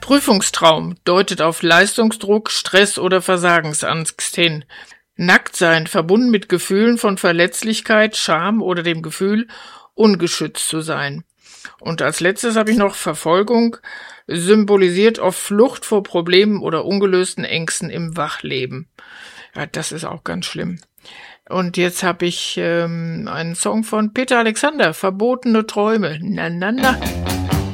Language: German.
Prüfungstraum deutet auf Leistungsdruck, Stress oder Versagensangst hin. Nacktsein verbunden mit Gefühlen von Verletzlichkeit, Scham oder dem Gefühl, ungeschützt zu sein. Und als letztes habe ich noch Verfolgung, symbolisiert oft Flucht vor Problemen oder ungelösten Ängsten im Wachleben. Ja, das ist auch ganz schlimm. Und jetzt habe ich einen Song von Peter Alexander, Verbotene Träume. Na, na, na.